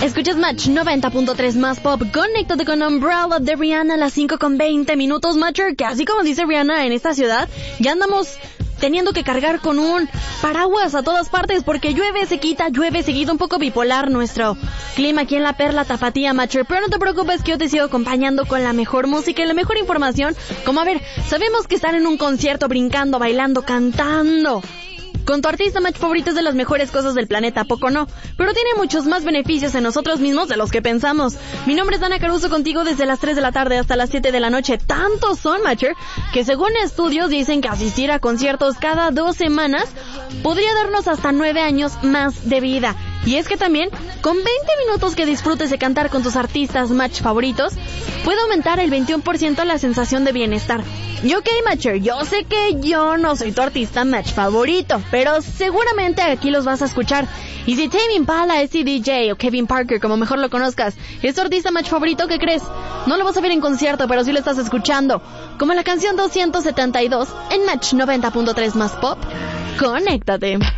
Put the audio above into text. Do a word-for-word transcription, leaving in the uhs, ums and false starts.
Escuchas Match noventa punto tres más pop. Conéctate con Umbrella de Rihanna a las cinco con veinte minutos, Matcher, que así como dice Rihanna, en esta ciudad ya andamos teniendo que cargar con un paraguas a todas partes porque llueve, se quita, llueve, seguido, un poco bipolar nuestro clima aquí en la Perla Tapatía, Matcher. Pero no te preocupes que yo te sigo acompañando con la mejor música y la mejor información. Como a ver, sabemos que estar en un concierto brincando, bailando, cantando con tu artista match favorito es de las mejores cosas del planeta, ¿a poco no? Pero tiene muchos más beneficios en nosotros mismos de los que pensamos. Mi nombre es Dana Caruso, contigo desde las tres de la tarde hasta las siete de la noche. Tantos son, Matcher, que según estudios dicen que asistir a conciertos cada dos semanas podría darnos hasta nueve años más de vida. Y es que también, con veinte minutos que disfrutes de cantar con tus artistas match favoritos, puede aumentar el veintiuno por ciento la sensación de bienestar. Y ok, Matcher, yo sé que yo no soy tu artista match favorito, pero seguramente aquí los vas a escuchar. Y si Tame Impala, S D J o Kevin Parker, como mejor lo conozcas, es tu artista match favorito, ¿qué crees? No lo vas a ver en concierto, pero sí lo estás escuchando. Como la canción doscientos setenta y dos en Match noventa punto tres más pop. Conéctate.